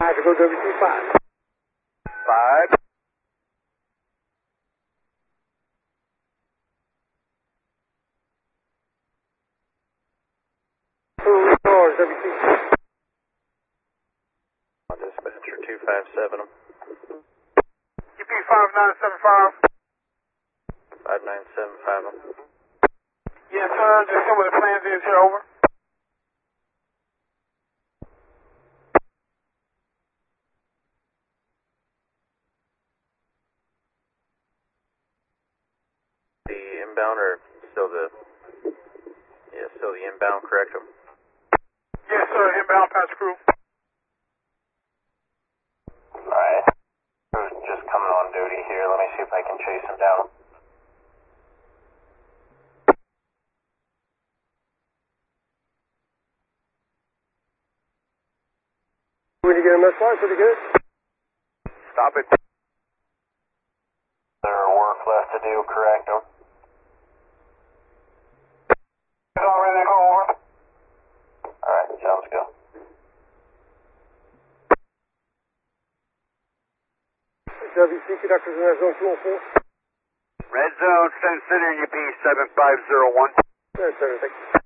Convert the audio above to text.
to go WT5. 5. WT5. Dispatcher 257. UP 5975. 5975. Yes, sir. Just come with the plans is here, over. The inbound or still the inbound, correct? Yes, sir. Inbound patch crew. Alright. Who's just coming on duty here? Let me see if I can chase him down. When you get a mess line, pretty good. Stop it. There work left to do, correct him? Already over. Alright, sounds good. WC conductors in that zone 204. Red zone, Sin City, UP 7501. Yes, sir. Thank you.